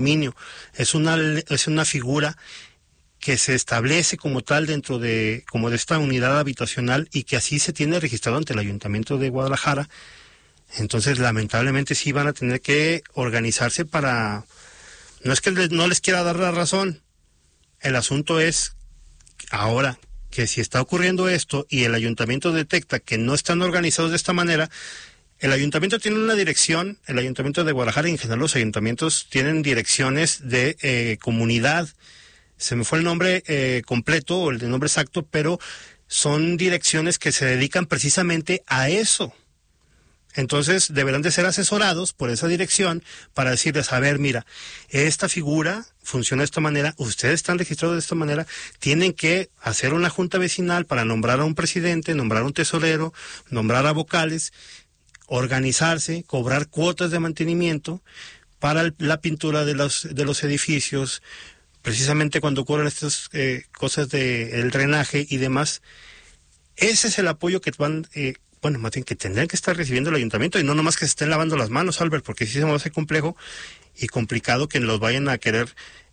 Es una figura que se establece como tal dentro de esta unidad habitacional y que así se tiene registrado ante el Ayuntamiento de Guadalajara. Entonces, lamentablemente sí van a tener que organizarse para... No es que no les quiera dar la razón. El asunto es ahora que si está ocurriendo esto y el ayuntamiento detecta que no están organizados de esta manera, el ayuntamiento tiene una dirección, el Ayuntamiento de Guadalajara y en general los ayuntamientos tienen direcciones de comunidad. Se me fue el nombre completo o el nombre exacto, pero son direcciones que se dedican precisamente a eso. Entonces deberán de ser asesorados por esa dirección para decirles, a ver, mira, esta figura funciona de esta manera, ustedes están registrados de esta manera, tienen que hacer una junta vecinal para nombrar a un presidente, nombrar a un tesorero, nombrar a vocales, organizarse, cobrar cuotas de mantenimiento para la pintura de los edificios, precisamente cuando ocurren estas cosas del drenaje y demás. Ese es el apoyo que van... más bien que tendrán que estar recibiendo el ayuntamiento y no nomás que se estén lavando las manos, Albert, porque sí se me hace complejo y complicado que los vayan a querer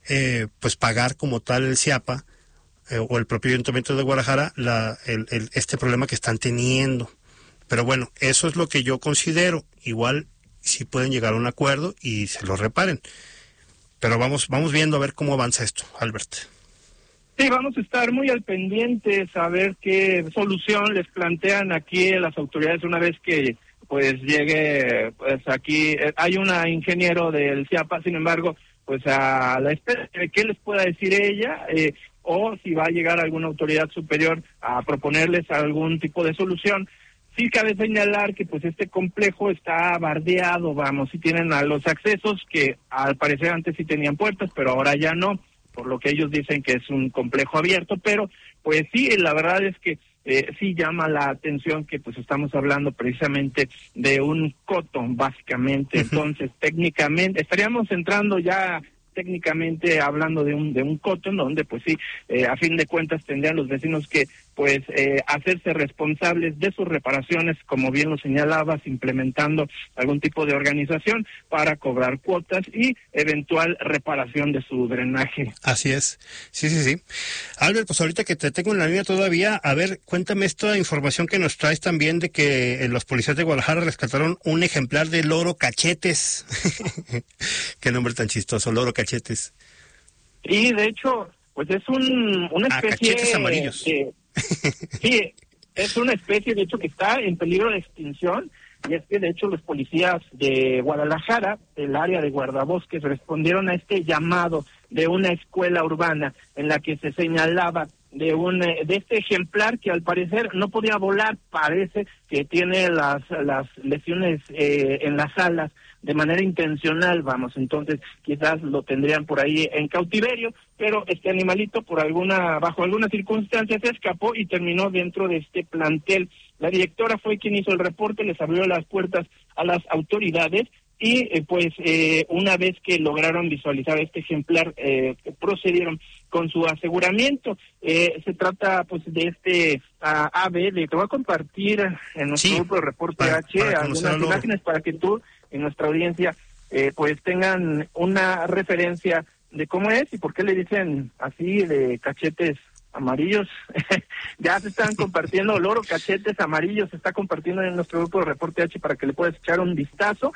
pagar como tal el CIAPA o el propio Ayuntamiento de Guadalajara este problema que están teniendo. Pero bueno, eso es lo que yo considero. Igual sí pueden llegar a un acuerdo y se lo reparen. Pero vamos viendo a ver cómo avanza esto, Albert. Sí, vamos a estar muy al pendiente, a ver qué solución les plantean aquí las autoridades una vez que pues llegue, pues aquí hay una ingeniero del CIAPA, sin embargo, pues a la espera de qué les pueda decir ella, o si va a llegar alguna autoridad superior a proponerles algún tipo de solución. Sí cabe señalar que pues este complejo está bardeado, y tienen a los accesos que al parecer antes sí tenían puertas, pero ahora ya no, por lo que ellos dicen que es un complejo abierto, pero pues sí, la verdad es que sí llama la atención que pues estamos hablando precisamente de un coto, básicamente. Entonces, técnicamente, estaríamos entrando ya técnicamente hablando de un coto, en donde pues sí, a fin de cuentas tendrían los vecinos que pues hacerse responsables de sus reparaciones, como bien lo señalabas, implementando algún tipo de organización para cobrar cuotas y eventual reparación de su drenaje. Así es, sí. Albert, pues ahorita que te tengo en la línea todavía, a ver, cuéntame esta información que nos traes también de que los policías de Guadalajara rescataron un ejemplar de loro cachetes. Qué nombre tan chistoso, loro cachetes. Y de hecho, pues es una especie cachetes amarillos. Sí, es una especie de hecho que está en peligro de extinción, y es que de hecho los policías de Guadalajara, del área de guardabosques, respondieron a este llamado de una escuela urbana en la que se señalaba de este ejemplar que al parecer no podía volar, parece que tiene las lesiones en las alas de manera intencional, entonces quizás lo tendrían por ahí en cautiverio, pero este animalito bajo alguna circunstancia se escapó y terminó dentro de este plantel. La directora fue quien hizo el reporte, les abrió las puertas a las autoridades y una vez que lograron visualizar este ejemplar, procedieron con su aseguramiento. Se trata pues de este ave, te voy a compartir en nuestro grupo de Reporte H algunas imágenes para que tú en nuestra audiencia pues tengan una referencia de cómo es y por qué le dicen así de cachetes amarillos. Ya se están compartiendo, loro cachetes amarillos se está compartiendo en nuestro grupo de Reporte H para que le puedas echar un vistazo.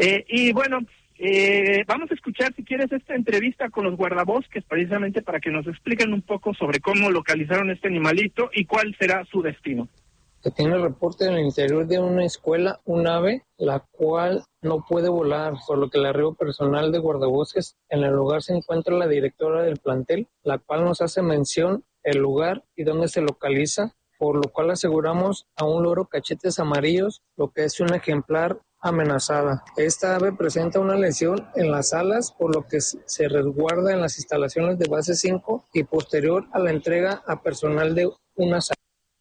Vamos a escuchar, si quieres, esta entrevista con los guardabosques, precisamente para que nos expliquen un poco sobre cómo localizaron este animalito y cuál será su destino. Se tiene reporte en el interior de una escuela, un ave, la cual no puede volar, por lo que el arribo personal de guardabosques. En el lugar se encuentra la directora del plantel, la cual nos hace mención el lugar y dónde se localiza, por lo cual aseguramos a un loro cachetes amarillos, lo que es un ejemplar amenazada. Esta ave presenta una lesión en las alas, por lo que se resguarda en las instalaciones de base 5 y posterior a la entrega a personal de una sala.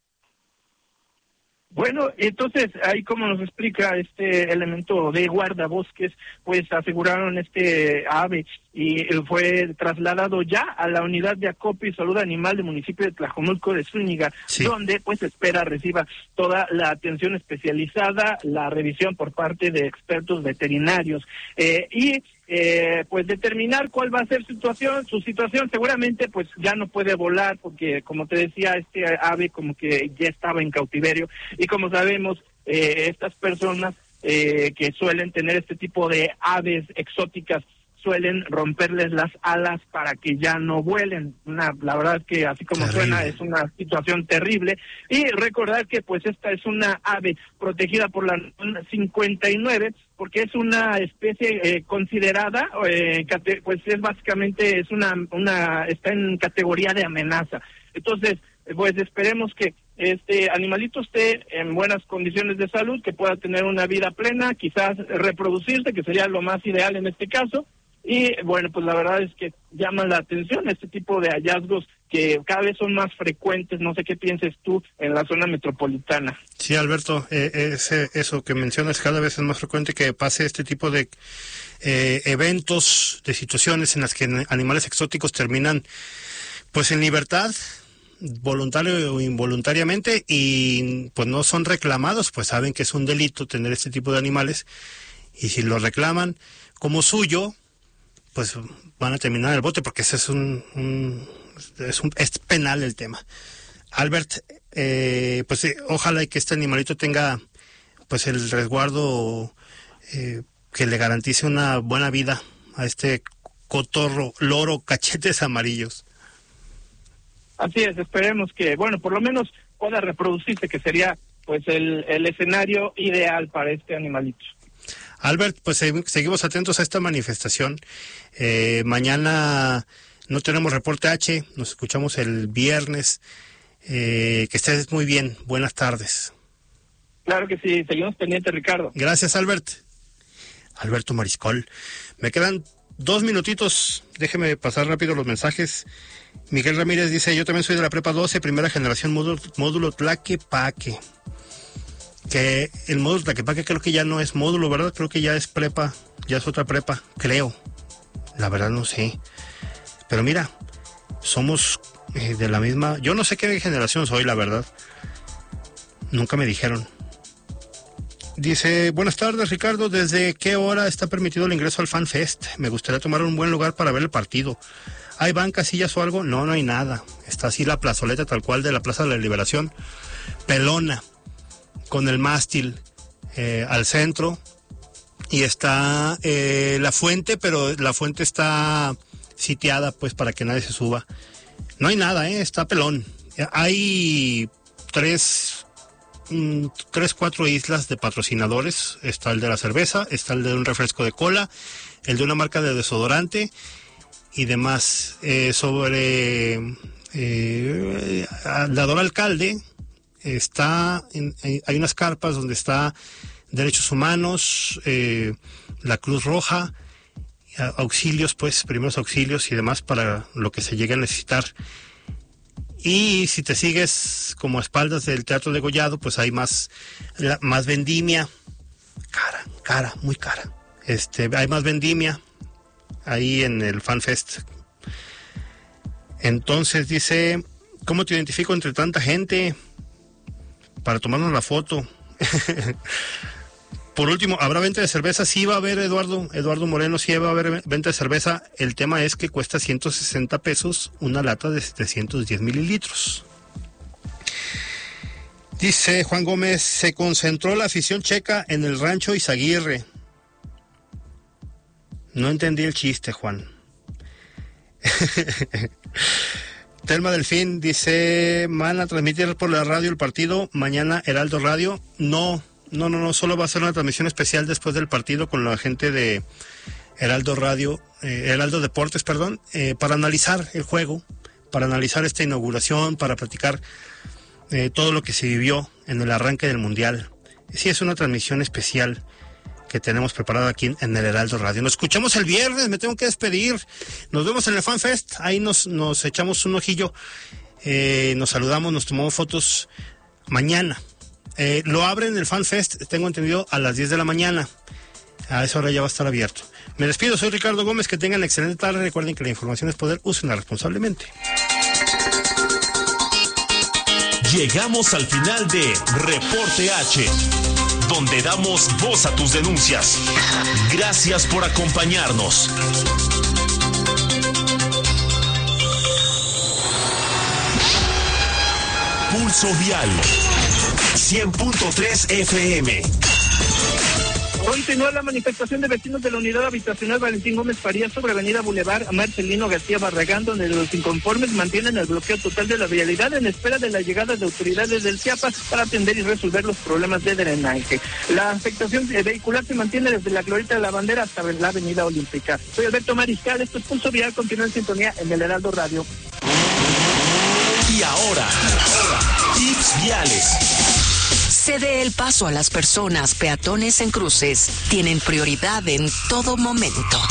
Bueno, entonces, ahí como nos explica este elemento de guardabosques, pues aseguraron este ave y fue trasladado ya a la unidad de acopio y salud animal del municipio de Tlajomulco de Zúñiga, donde pues espera reciba toda la atención especializada, la revisión por parte de expertos veterinarios. pues determinar cuál va a ser su situación. Seguramente pues ya no puede volar porque, como te decía, este ave como que ya estaba en cautiverio, y como sabemos, estas personas que suelen tener este tipo de aves exóticas suelen romperles las alas para que ya no vuelen. La verdad es que así como terrible. Suena, es una situación terrible. Y recordar que pues esta es una ave protegida por la 59, porque es una especie considerada, pues es básicamente, es está en categoría de amenaza. Entonces, pues esperemos que este animalito esté en buenas condiciones de salud, que pueda tener una vida plena, quizás reproducirse, que sería lo más ideal en este caso. Y bueno, pues la verdad es que llama la atención este tipo de hallazgos que cada vez son más frecuentes. No sé qué pienses tú en la zona metropolitana. Sí, Alberto, eso que mencionas, cada vez es más frecuente que pase este tipo de eventos, de situaciones en las que animales exóticos terminan pues en libertad, voluntario o involuntariamente, y pues no son reclamados, pues saben que es un delito tener este tipo de animales, y si lo reclaman como suyo, pues van a terminar en el bote, porque ese es penal el tema. Albert, pues ojalá y que este animalito tenga pues el resguardo que le garantice una buena vida a este cotorro, loro, cachetes amarillos. Así es, esperemos que, bueno, por lo menos pueda reproducirse, que sería pues el escenario ideal para este animalito. Albert, pues seguimos atentos a esta manifestación. Mañana no tenemos reporte H, nos escuchamos el viernes. Que estés muy bien, buenas tardes. Claro que sí, seguimos pendientes, Ricardo. Gracias, Albert. Alberto Mariscal. Me quedan 2 minutitos, déjeme pasar rápido los mensajes. Miguel Ramírez dice, yo también soy de la prepa 12, primera generación, módulo Tlaquepaque. Que el módulo Tlaquepaque creo que ya no es módulo, ¿verdad? Creo que ya es prepa, ya es otra prepa, creo. La verdad no sé. Pero mira, somos de la misma... Yo no sé qué generación soy, la verdad. Nunca me dijeron. Dice, buenas tardes, Ricardo. ¿Desde qué hora está permitido el ingreso al Fan Fest? Me gustaría tomar un buen lugar para ver el partido. ¿Hay bancas, sillas o algo? No, no hay nada. Está así la plazoleta tal cual de la Plaza de la Liberación. Pelona, con el mástil al centro. Y está la fuente, pero la fuente está sitiada pues para que nadie se suba. No hay nada, está pelón. Hay 4 islas de patrocinadores. Está el de la cerveza, está el de un refresco de cola, el de una marca de desodorante y demás. Sobre Dador Alcalde hay unas carpas donde está Derechos Humanos, la Cruz Roja, auxilios, pues, primeros auxilios y demás para lo que se llegue a necesitar. Y si te sigues como a espaldas del Teatro de Gollado, pues hay más vendimia, cara, muy cara. Hay más vendimia ahí en el Fan Fest. Entonces dice, ¿cómo te identifico entre tanta gente para tomarnos la foto? Por último, ¿habrá venta de cerveza? Sí va a haber, Eduardo Moreno, sí va a haber venta de cerveza. El tema es que cuesta 160 pesos una lata de 710 mililitros. Dice Juan Gómez, se concentró la afición checa en el rancho Izaguirre. No entendí el chiste, Juan. Telma Delfín dice, ¿van a transmitir por la radio el partido mañana Heraldo Radio? No, solo va a ser una transmisión especial después del partido con la gente de Heraldo Radio, Heraldo Deportes, para analizar el juego, para analizar esta inauguración, para platicar todo lo que se vivió en el arranque del Mundial. Sí, es una transmisión especial que tenemos preparada aquí en el Heraldo Radio. Nos escuchamos el viernes, me tengo que despedir. Nos vemos en el Fan Fest, ahí nos echamos un ojillo, nos saludamos, nos tomamos fotos mañana. Lo abren el Fan Fest, tengo entendido, a las 10 de la mañana. A esa hora ya va a estar abierto. Me despido, soy Ricardo Gómez, que tengan excelente tarde. Recuerden que la información es poder, úsenla responsablemente. Llegamos al final de Reporte H. donde damos voz a tus denuncias. Gracias por acompañarnos. Pulso Vial 100.3 FM. Continúa la manifestación de vecinos de la unidad habitacional Valentín Gómez Farías sobre Avenida Boulevard Marcelino García Barragán, donde los inconformes mantienen el bloqueo total de la vialidad en espera de la llegada de autoridades del Chiapas para atender y resolver los problemas de drenaje. La afectación vehicular se mantiene desde la Glorieta de la Bandera hasta la Avenida Olímpica. Soy Alberto Mariscal, esto es Pulso Vial, continúa en sintonía en el Heraldo Radio. Y ahora, tips viales. Cede el paso a las personas peatones en cruces. Tienen prioridad en todo momento.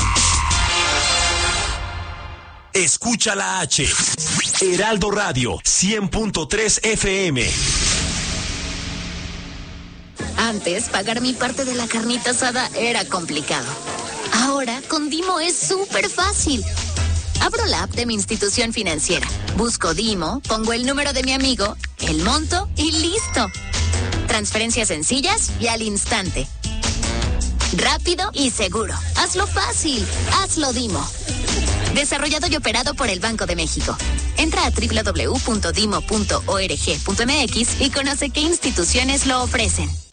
Escucha la H. Heraldo Radio 100.3 FM. Antes, pagar mi parte de la carnita asada era complicado. Ahora, con Dimo es súper fácil. Abro la app de mi institución financiera, busco Dimo, pongo el número de mi amigo, el monto y listo. Transferencias sencillas y al instante. Rápido y seguro. Hazlo fácil. Hazlo Dimo. Desarrollado y operado por el Banco de México. Entra a www.dimo.org.mx y conoce qué instituciones lo ofrecen.